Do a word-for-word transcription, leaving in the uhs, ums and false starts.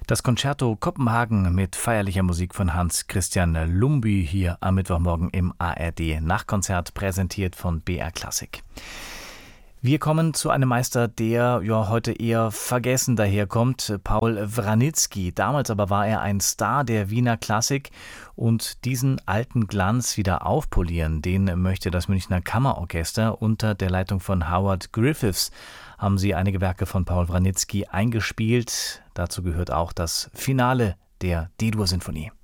Das Concerto Kopenhagen mit feierlicher Musik von Hans Christian Lumbye hier am Mittwochmorgen im A R D-Nachtkonzert, präsentiert von B R Klassik. Wir kommen zu einem Meister, der ja heute eher vergessen daherkommt, Paul Wranitzky. Damals aber war er ein Star der Wiener Klassik, und diesen alten Glanz wieder aufpolieren, den möchte das Münchner Kammerorchester unter der Leitung von Howard Griffiths. Haben sie einige Werke von Paul Wranitzky eingespielt. Dazu gehört auch das Finale der D-Dur-Sinfonie.